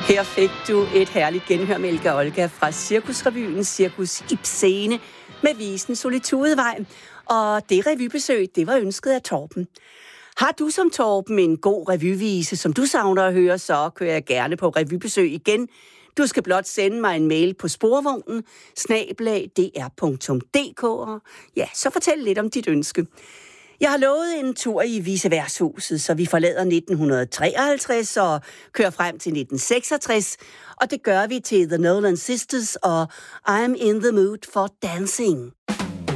Her fik du et herligt genhør med Elga Olga fra Cirkusrevyen Cirkus Ibsene med visen Solitudevej. Og det revybesøg, det var ønsket af Torben. Har du som Torben en god revyvise, som du savner at høre, så kører jeg gerne på revybesøg igen. Du skal blot sende mig en mail på sporvognen @dr.dk, og ja, så fortæl lidt om dit ønske. Jeg har lovet en tur i Viceværtshuset, så vi forlader 1953 og kører frem til 1966, og det gør vi til The Nolan Sisters og I'm in the Mood for Dancing.